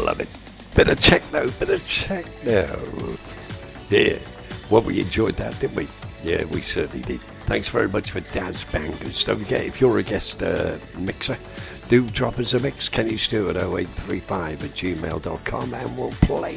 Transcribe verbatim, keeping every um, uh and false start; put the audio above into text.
love it. Bit of techno, bit of techno. Yeah. Well, we enjoyed that, didn't we? Yeah, we certainly did. Thanks very much for Daz Bangers. Don't forget, if you're a guest uh, mixer, do drop us a mix. Kenny Stewart oh eight three five at gmail dot com and we'll play